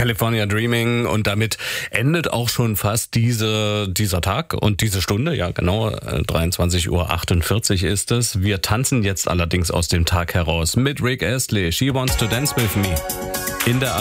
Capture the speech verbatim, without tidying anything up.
California Dreaming, und damit endet auch schon fast diese, dieser Tag und diese Stunde. Ja, genau, dreiundzwanzig Uhr achtundvierzig ist es. Wir tanzen jetzt allerdings aus dem Tag heraus mit Rick Astley. She Wants to Dance With Me in der